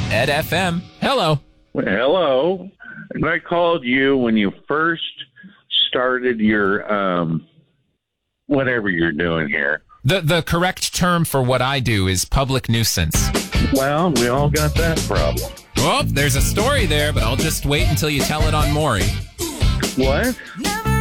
Ed FM. Hello. Well, hello. I called you when you first started your whatever you're doing here. The correct term for what I do is public nuisance. Well, we all got that problem. Oh, there's a story there, but I'll just wait until you tell it on Maury. What? Never